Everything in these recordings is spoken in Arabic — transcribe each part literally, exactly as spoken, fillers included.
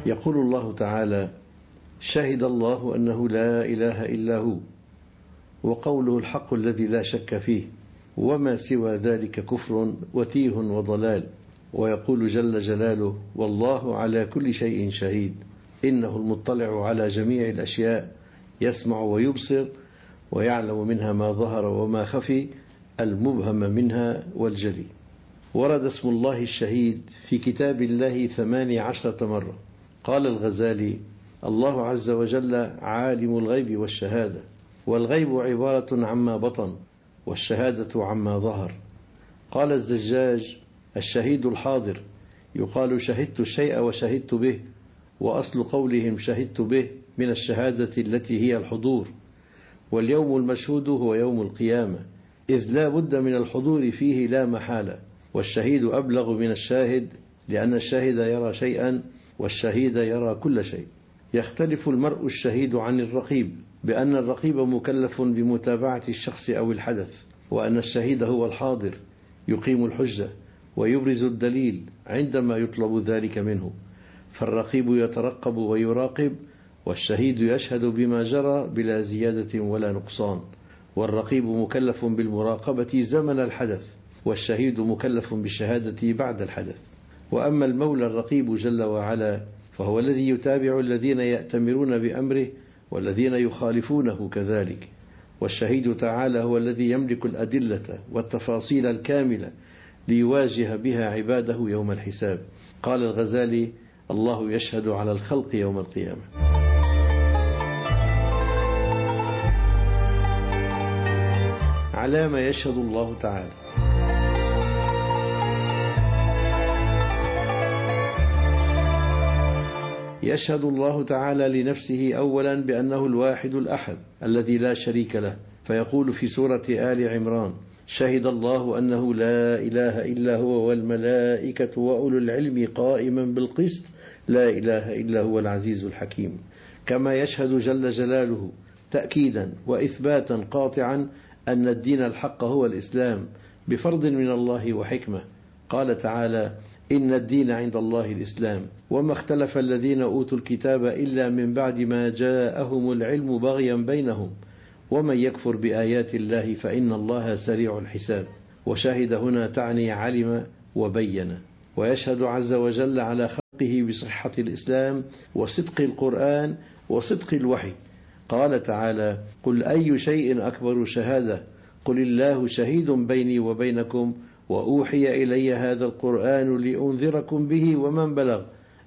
يقول الله تعالى: شهد الله أنه لا إله إلا هو، وقوله الحق الذي لا شك فيه، وما سوى ذلك كفر وتيه وضلال. ويقول جل جلاله: والله على كل شيء شهيد، إنه المطلع على جميع الأشياء، يسمع ويبصر ويعلم منها ما ظهر وما خفي، المبهم منها والجلي. ورد اسم الله الشهيد في كتاب الله ثماني عشرة مرة. قال الغزالي: الله عز وجل عالم الغيب والشهادة، والغيب عبارة عما بطن، والشهادة عما ظهر. قال الزجاج: الشهيد الحاضر، يقال شهدت الشيء وشهدت به، وأصل قولهم شهدت به من الشهادة التي هي الحضور. واليوم المشهود هو يوم القيامة، إذ لا بد من الحضور فيه لا محالة. والشهيد أبلغ من الشاهد، لأن الشاهد يرى شيئا والشهيد يرى كل شيء. يختلف المرء الشهيد عن الرقيب بأن الرقيب مكلف بمتابعة الشخص أو الحدث، وأن الشهيد هو الحاضر يقيم الحجة ويبرز الدليل عندما يطلب ذلك منه. فالرقيب يترقب ويراقب، والشهيد يشهد بما جرى بلا زيادة ولا نقصان. والرقيب مكلف بالمراقبة زمن الحدث، والشهيد مكلف بالشهادة بعد الحدث. وأما المولى الرقيب جل وعلا فهو الذي يتابع الذين يأتمرون بأمره والذين يخالفونه كذلك. والشهيد تعالى هو الذي يملك الأدلة والتفاصيل الكاملة ليواجه بها عباده يوم الحساب. قال الغزالي: الله يشهد على الخلق يوم القيامة. على ما يشهد الله تعالى. يشهد الله تعالى لنفسه أولا بأنه الواحد الأحد الذي لا شريك له، فيقول في سورة آل عمران: شهد الله أنه لا إله إلا هو والملائكة وأولو العلم قائما بالقسط لا إله إلا هو العزيز الحكيم. كما يشهد جل جلاله تأكيدا وإثباتا قاطعا أن الدين الحق هو الإسلام بفرض من الله وحكمة. قال تعالى: إن الدين عند الله الإسلام، وما اختلف الذين أوتوا الكتاب إلا من بعد ما جاءهم العلم بغيا بينهم، ومن يكفر بآيات الله فإن الله سريع الحساب. وشهد هنا تعني علم وبين. ويشهد عز وجل على خلقه بصحة الإسلام وصدق القرآن وصدق الوحي. قال تعالى: قل أي شيء أكبر شهادة، قل الله شهيد بيني وبينكم، وأوحي إلي هذا القرآن لأنذركم به ومن بلغ،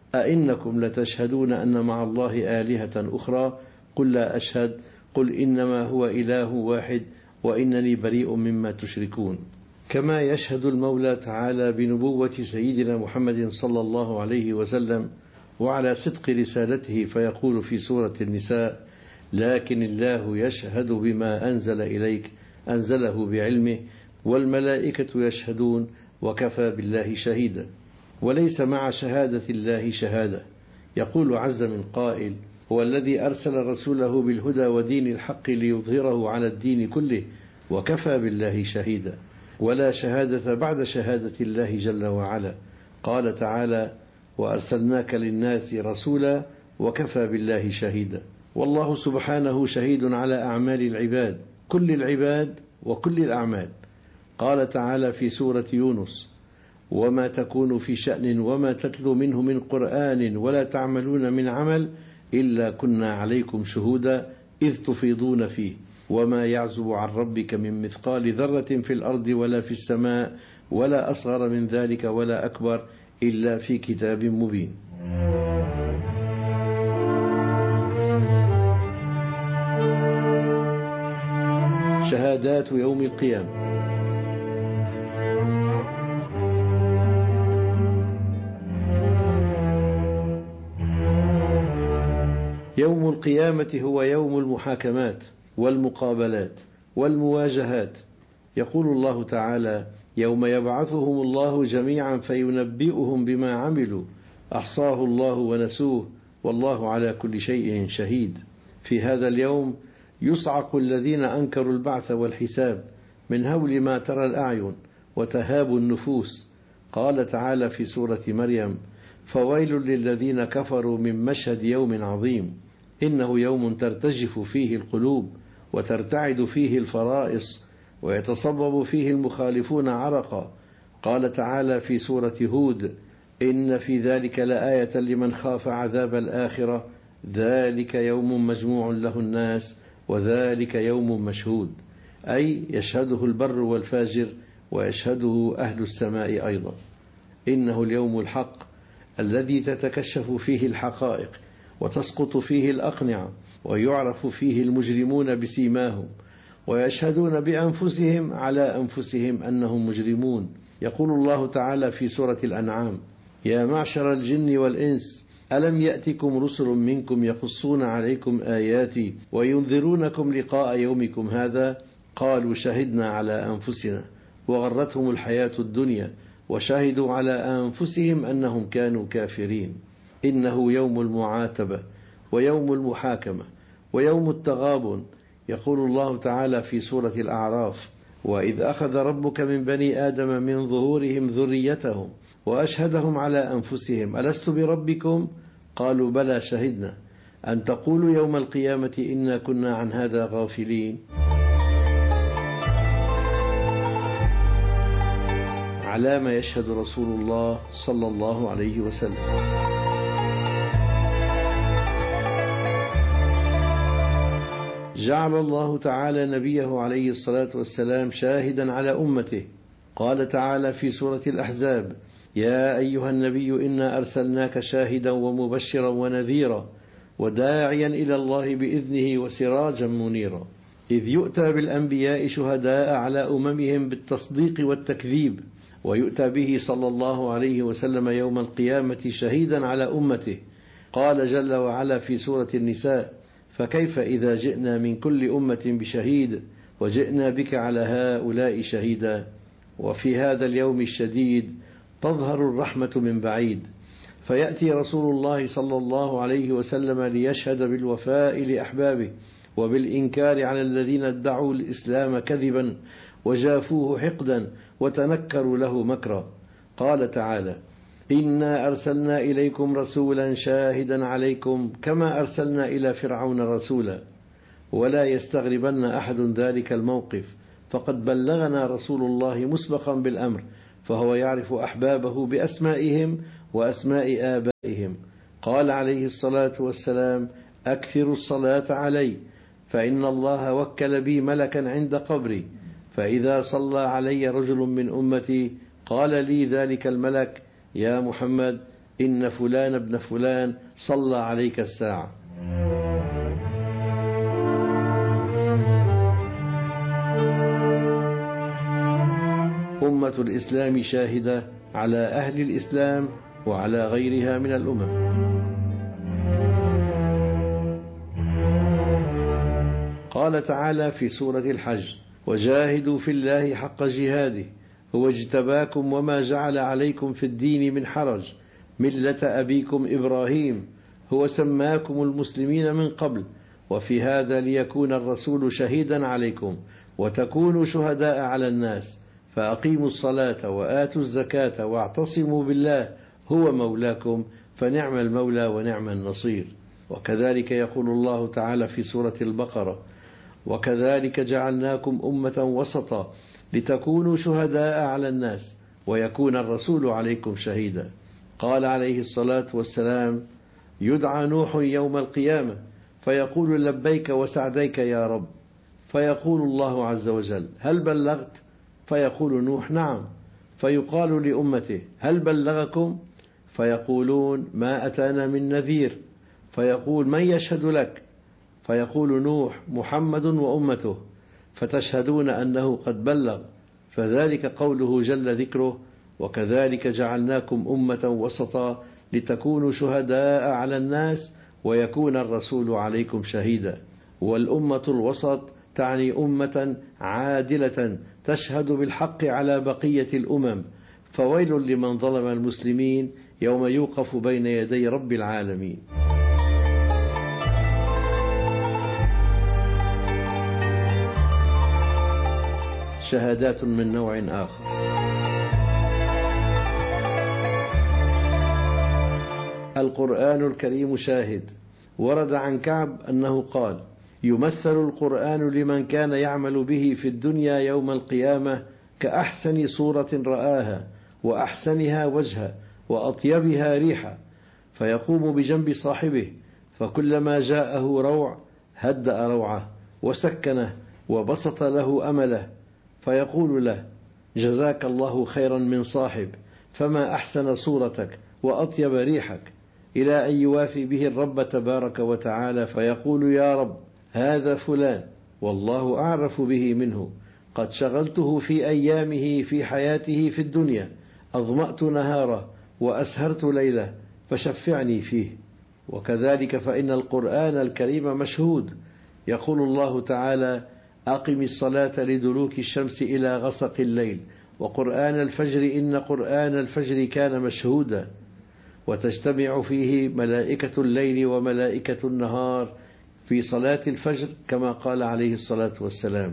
أئنكم لتشهدون أن مع الله آلهة أخرى، قل لا أشهد، قل إنما هو إله واحد وإنني بريء مما تشركون. كما يشهد المولى تعالى بنبوة سيدنا محمد صلى الله عليه وسلم وعلى صدق رسالته، فيقول في سورة النساء: لكن الله يشهد بما أنزل إليك أنزله بعلمه والملائكة يشهدون وكفى بالله شهيدا. وليس مع شهادة الله شهادة. يقول عز من قائل: هو الذي أرسل رسوله بالهدى ودين الحق ليظهره على الدين كله وكفى بالله شهيدا. ولا شهادة بعد شهادة الله جل وعلا. قال تعالى: وأرسلناك للناس رسولا وكفى بالله شهيدا. والله سبحانه شهيد على أعمال العباد، كل العباد وكل الأعمال. قال تعالى في سورة يونس: وما تكون في شأن وما تتلو منه من قرآن ولا تعملون من عمل إلا كنا عليكم شهودا إذ تفيضون فيه وما يعزب عن ربك من مثقال ذرة في الأرض ولا في السماء ولا أصغر من ذلك ولا أكبر إلا في كتاب مبين. شهادات يوم القيامة. يوم القيامة هو يوم المحاكمات والمقابلات والمواجهات. يقول الله تعالى: يوم يبعثهم الله جميعا فينبئهم بما عملوا أحصاه الله ونسوه والله على كل شيء شهيد. في هذا اليوم يصعق الذين أنكروا البعث والحساب من هول ما ترى الأعين وتهاب النفوس. قال تعالى في سورة مريم: فويل للذين كفروا من مشهد يوم عظيم، إنه يوم ترتجف فيه القلوب وترتعد فيه الفرائص ويتصبب فيه المخالفون عرقا. قال تعالى في سورة هود: إن في ذلك لآية لمن خاف عذاب الآخرة، ذلك يوم مجموع له الناس وذلك يوم مشهود، أي يشهده البر والفاجر ويشهده أهل السماء أيضا. إنه اليوم الحق الذي تتكشف فيه الحقائق وتسقط فيه الأقنعة ويعرف فيه المجرمون بسيماهم ويشهدون بأنفسهم على أنفسهم أنهم مجرمون. يقول الله تعالى في سورة الأنعام: يا معشر الجن والإنس ألم يأتكم رسل منكم يقصون عليكم آياتي وينذرونكم لقاء يومكم هذا قالوا شهدنا على أنفسنا وغرتهم الحياة الدنيا وشهدوا على أنفسهم أنهم كانوا كافرين. إنه يوم المعاتبة ويوم المحاكمة ويوم التغابن. يقول الله تعالى في سورة الأعراف: وإذ أخذ ربك من بني آدم من ظهورهم ذريتهم وأشهدهم على أنفسهم ألست بربكم قالوا بلى شهدنا أن تقولوا يوم القيامة إنا كنا عن هذا غافلين. على ما يشهد رسول الله صلى الله عليه وسلم. جعل الله تعالى نبيه عليه الصلاة والسلام شاهدا على أمته. قال تعالى في سورة الأحزاب: يا أيها النبي إنا أرسلناك شاهدا ومبشرا ونذيرا وداعيا إلى الله بإذنه وسراجا منيرا. إذ يؤتى بالأنبياء شهداء على أممهم بالتصديق والتكذيب، ويؤتى به صلى الله عليه وسلم يوم القيامة شهيدا على أمته. قال جل وعلا في سورة النساء: فكيف إذا جئنا من كل أمة بشهيد وجئنا بك على هؤلاء شهيدا. وفي هذا اليوم الشديد تظهر الرحمة من بعيد، فيأتي رسول الله صلى الله عليه وسلم ليشهد بالوفاء لأحبابه وبالإنكار على الذين ادعوا الإسلام كذبا وجافوه حقدا وتنكروا له مكرا. قال تعالى: إنا أرسلنا إليكم رسولا شاهدا عليكم كما أرسلنا إلى فرعون رسولا. ولا يستغربن أحد ذلك الموقف، فقد بلغنا رسول الله مسبقا بالأمر، فهو يعرف أحبابه بأسمائهم وأسماء آبائهم. قال عليه الصلاة والسلام: أكثروا الصلاة علي فإن الله وكل بي ملكا عند قبري، فإذا صلى علي رجل من أمتي قال لي ذلك الملك: يا محمد إن فلان ابن فلان صلى عليك الساعة. أمة الإسلام شاهدة على أهل الإسلام وعلى غيرها من الأمم. قال تعالى في سورة الحج: وجاهدوا في الله حق جهاده هو اجتباكم وما جعل عليكم في الدين من حرج ملة أبيكم إبراهيم هو سماكم المسلمين من قبل وفي هذا ليكون الرسول شهيدا عليكم وتكونوا شهداء على الناس فأقيموا الصلاة وآتوا الزكاة واعتصموا بالله هو مولاكم فنعم المولى ونعم النصير. وكذلك يقول الله تعالى في سورة البقرة: وكذلك جعلناكم أمة وسطا لتكونوا شهداء على الناس ويكون الرسول عليكم شهيدا. قال عليه الصلاة والسلام: يدعى نوح يوم القيامة فيقول لبيك وسعديك يا رب، فيقول الله عز وجل: هل بلغت؟ فيقول نوح: نعم. فيقال لأمته: هل بلغكم؟ فيقولون: ما أتانا من نذير. فيقول: من يشهد لك؟ فيقول نوح: محمد وأمته. فتشهدون أنه قد بلغ، فذلك قوله جل ذكره: وكذلك جعلناكم أمة وسطا لتكونوا شهداء على الناس ويكون الرسول عليكم شهيدا. والأمة الوسط تعني أمة عادلة تشهد بالحق على بقية الأمم، فويل لمن ظلم المسلمين يوم يوقف بين يدي رب العالمين. شهادات من نوع آخر. القرآن الكريم شاهد. ورد عن كعب أنه قال: يمثل القرآن لمن كان يعمل به في الدنيا يوم القيامة كأحسن صورة رآها، وأحسنها وجها، وأطيبها ريحا، فيقوم بجنب صاحبه، فكلما جاءه روع هدأ روعه وسكنه وبسط له أمله، فيقول له: جزاك الله خيرا من صاحب، فما أحسن صورتك وأطيب ريحك، إلى أن يوافي به الرب تبارك وتعالى فيقول: يا رب، هذا فلان والله أعرف به منه، قد شغلته في أيامه في حياته في الدنيا، أظمأت نهاره وأسهرت ليله، فشفعني فيه. وكذلك فإن القرآن الكريم مشهود. يقول الله تعالى: أقم الصلاة لدلوك الشمس إلى غسق الليل وقرآن الفجر إن قرآن الفجر كان مشهودا. وتجتمع فيه ملائكة الليل وملائكة النهار في صلاة الفجر كما قال عليه الصلاة والسلام.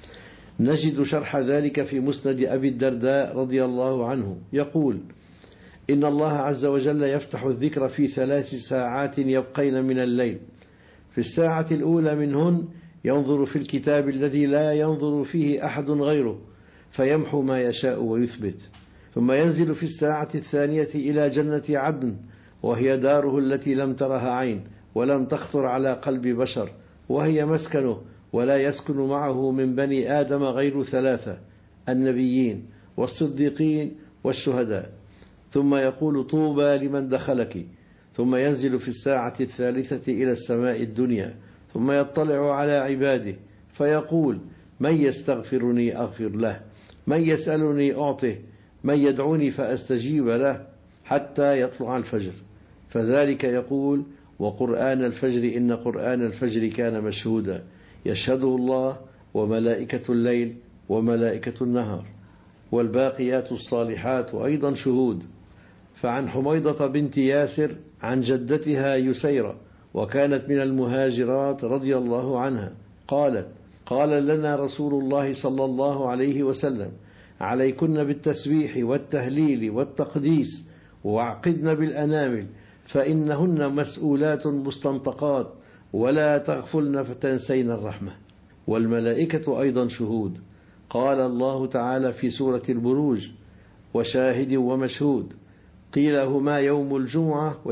نجد شرح ذلك في مسند أبي الدرداء رضي الله عنه، يقول: إن الله عز وجل يفتح الذكر في ثلاث ساعات يبقين من الليل. في الساعة الأولى منهن ينظر في الكتاب الذي لا ينظر فيه أحد غيره فيمحو ما يشاء ويثبت، ثم ينزل في الساعة الثانية إلى جنة عدن، وهي داره التي لم ترها عين ولم تخطر على قلب بشر، وهي مسكنه، ولا يسكن معه من بني آدم غير ثلاثة: النبيين والصديقين والشهداء. ثم يقول: طوبى لمن دخلك. ثم ينزل في الساعة الثالثة إلى السماء الدنيا، ثم يطلع على عباده فيقول: من يستغفرني أغفر له، من يسألني أعطه، من يدعوني فأستجيب له، حتى يطلع الفجر. فذلك يقول: وقرآن الفجر إن قرآن الفجر كان مشهودا، يشهده الله وملائكة الليل وملائكة النهار. والباقيات الصالحات أيضا شهود. فعن حميضة بنت ياسر عن جدتها يسيرة، وكانت من المهاجرات رضي الله عنها، قالت: قال لنا رسول الله صلى الله عليه وسلم: عليكن بالتسبيح والتهليل والتقديس، واعقدن بالأنامل، فإنهن مسؤولات مستنطقات، ولا تغفلن فتنسين الرحمة. والملائكة أيضا شهود. قال الله تعالى في سورة البروج: وشاهد ومشهود، قيل هما يوم الجمعة